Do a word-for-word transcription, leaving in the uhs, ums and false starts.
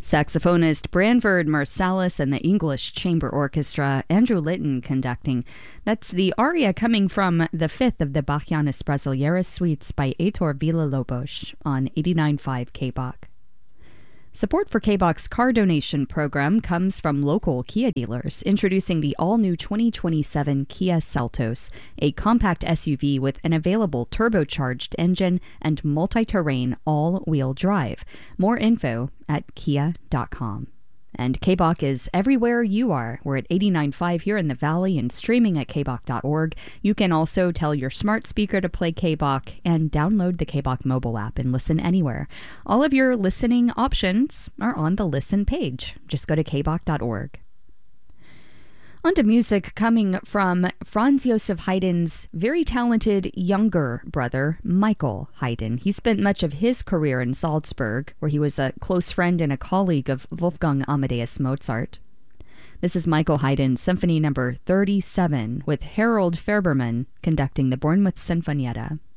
Saxophonist Branford Marsalis and the English Chamber Orchestra, Andrew Litton conducting. That's the aria coming from the fifth of the Bachianas Brasileiras suites by Heitor Villa-Lobos on eighty-nine point five K B O C. Support for K B O C's car donation program comes from local Kia dealers, introducing the all-new twenty twenty-seven Kia Seltos, a compact S U V with an available turbocharged engine and multi-terrain all-wheel drive. More info at kia dot com. And K B O C is everywhere you are. We're at eighty-nine point five here in the Valley and streaming at K B O C dot org. You can also tell your smart speaker to play K B O C and download the K B O C mobile app and listen anywhere. All of your listening options are on the Listen page. Just go to K B O C dot org. On to music coming from Franz Josef Haydn's very talented younger brother, Michael Haydn. He spent much of his career in Salzburg, where he was a close friend and a colleague of Wolfgang Amadeus Mozart. This is Michael Haydn's Symphony Number thirty-seven, with Harold Fairberman conducting the Bournemouth Sinfonietta.